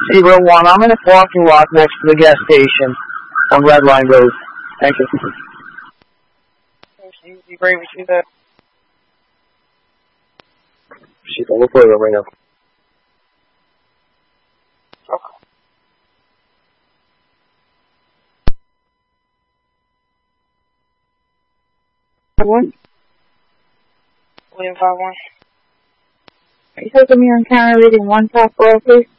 Zero 1, I'm in a parking lot next to the gas station on Red Line Road. Thank you. You bring me to that. Shit, I'll look for it right now. Okay. What? William 5-1. Are you taking me on camera reading one top row, please?